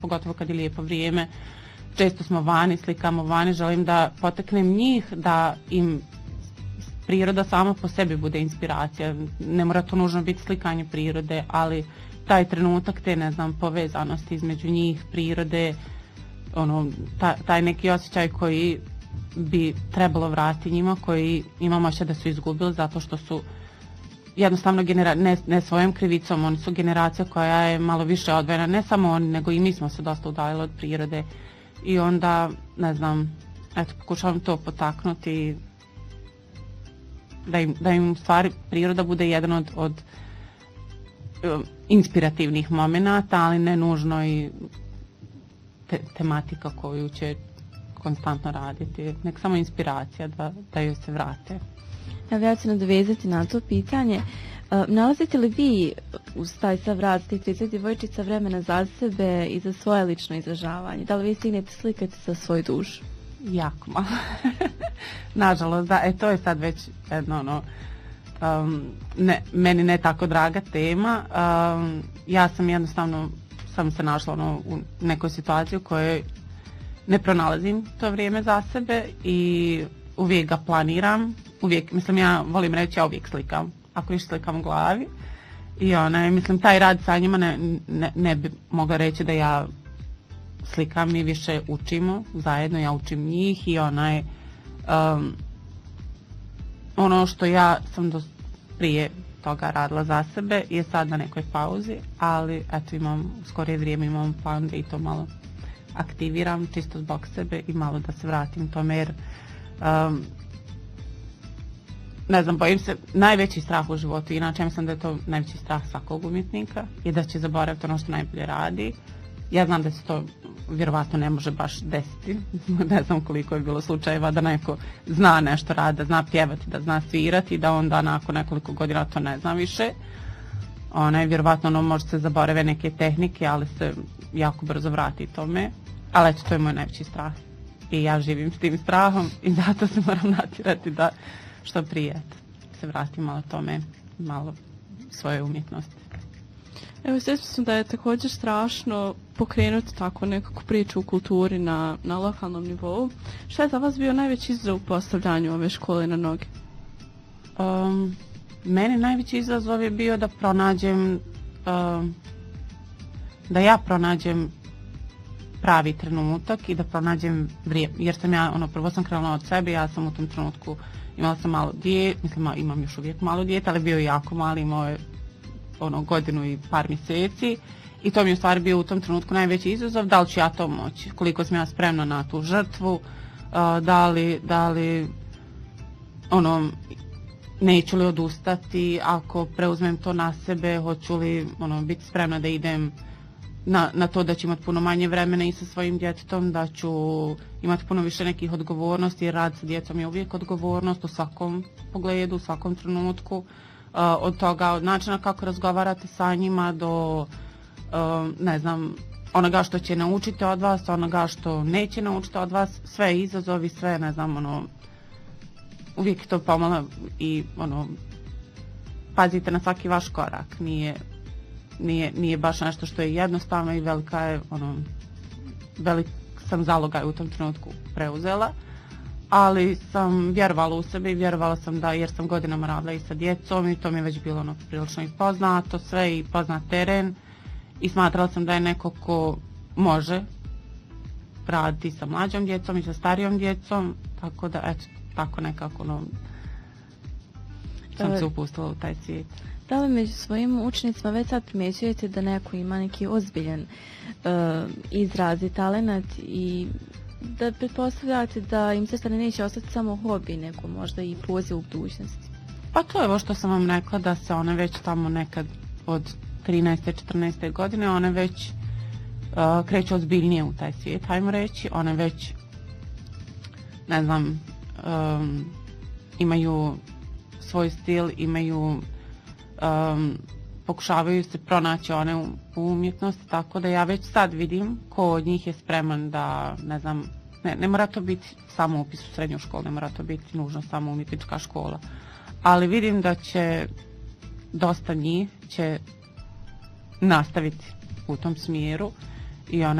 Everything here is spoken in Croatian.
pogotovo kad je lijepo vrijeme. Često smo vani, slikamo vani, želim da poteknem njih, da im priroda sama po sebi bude inspiracija. Ne mora to nužno biti slikanje prirode, ali taj trenutak, te ne znam, povezanosti između njih, prirode, taj neki osjećaj koji bi trebalo vratiti njima, koji imamo ošće da su izgubili zato što su jednostavno ne svojom krivicom, oni su generacija koja je malo više odvojena, ne samo oni, nego i mi smo se dosta udaljili od prirode i onda, ne znam, eto, pokušavam to potaknuti, da im u stvari priroda bude jedan od inspirativnih momenata, ali ne nužno i tematika koju će konstantno raditi, nek samo inspiracija da joj se vrate. Ja ću nadovezati na to pitanje. Nalazite li vi uz taj sav rad tih 30 djevojčica vremena za sebe i za svoje lično izražavanje? Da li vi stignete slikati za svoju dušu? Jako malo. Nažalost, da, to je sad već jedno meni ne tako draga tema. Ja sam jednostavno se našla u nekoj situaciji u kojoj ne pronalazim to vrijeme za sebe i uvijek ga planiram. Mislim, ja volim reći, ja uvijek slikam. Ako više slikam u glavi. I mislim, taj rad sa njima ne bi mogla reći da ja slikam, mi više učimo zajedno, ja učim njih i ono što ja sam prije toga radila za sebe je sad na nekoj pauzi, ali eto u skorije vrijeme imam plan da i to malo aktiviram čisto zbog sebe i malo da se vratim tome jer ne znam, bojim se, najveći strah u životu, inače mislim da je to najveći strah svakog umjetnika je da će zaboraviti ono što najbolje radi. Ja znam da se to vjerovatno ne može baš desiti, ne znam koliko je bilo slučajeva da neko zna nešto radi, da zna pjevati, da zna svirati, da onda nakon nekoliko godina to ne zna više. Vjerovatno može se zaborave neke tehnike, ali se jako brzo vrati tome. Ali eto, to je moj najveći strah. I ja živim s tim strahom i zato se moram natjerati da što prije se vratim malo tome, malo svoje umjetnosti. Evo, svjesna sam da je također strašno pokrenuti tako nekakvu priču u kulturi na lokalnom nivou. Šta je za vas bio najveći izazov u postavljanju ove škole na noge? Meni najveći izazov je bio da pronađem, da ja pronađem pravi trenutak i da pronađem vrijeme. Jer sam ja, prvo sam krenula od sebe, ja sam u tom trenutku imala sam malo dijete, mislim imam još uvijek malo dijete, ali bio je jako mali, imao je godinu i par mjeseci i to mi je u stvari bio u tom trenutku najveći izazov, da li ću ja to moći, koliko sam ja spremna na tu žrtvu, da li neću li odustati ako preuzmem to na sebe, hoću li biti spremna da idem na to da ću imati puno manje vremena i sa svojim djetetom, da ću imati puno više nekih odgovornosti jer rad sa djecom je uvijek odgovornost u svakom pogledu, u svakom trenutku. Od toga, od načina kako razgovarate sa njima do ne znam, onoga što će naučiti od vas, onoga što neće naučiti od vas, sve izazovi, sve, ne znam, uvijek to pomalo i pazite na svaki vaš korak, nije baš nešto što je jednostavno i velika je, velik sam zalogaj u tom trenutku preuzela. Ali sam vjerovala u sebe i vjerovala sam da, jer sam godinama radila i sa djecom i to mi je već bilo prilično i poznato sve i poznat teren i smatrala sam da je neko ko može raditi sa mlađom djecom i sa starijom djecom, tako da eto, tako nekako sam se upustila u taj svijet. Da li među svojim učenicima već sad primjećujete da neko ima neki ozbiljan izraz i talenat i da pretpostavljate da im se neće ostati samo hobi, nego možda i poziv u budućnosti? Pa to je ovo što sam vam rekla, da se one već tamo nekad od 13. 14. godine, one već kreću ozbiljnije u taj svijet, hajmo reći. One već, ne znam, imaju svoj stil, pokušavaju se pronaći one u umjetnosti, tako da ja već sad vidim ko od njih je spreman da, ne znam, ne mora to biti samo upis u srednju školu, ne mora to biti nužno samo umjetnička škola, ali vidim da će dosta njih će nastaviti u tom smjeru i